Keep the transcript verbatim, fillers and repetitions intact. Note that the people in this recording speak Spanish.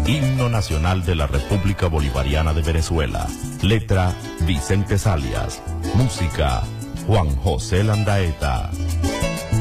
Himno Nacional de la República Bolivariana de Venezuela. Letra, Vicente Salias. Música, Juan José Landaeta.